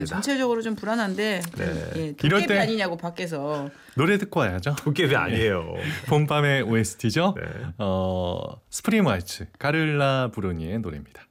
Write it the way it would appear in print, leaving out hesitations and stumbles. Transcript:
전체적으로 좀 불안한데 예, 이럴 도깨비 때 아니냐고 밖에서. 노래 듣고 와야죠. 도깨비 아니에요. 봄밤의 OST죠. 네. 스프링 와이츠 카를라 브루니의 노래입니다.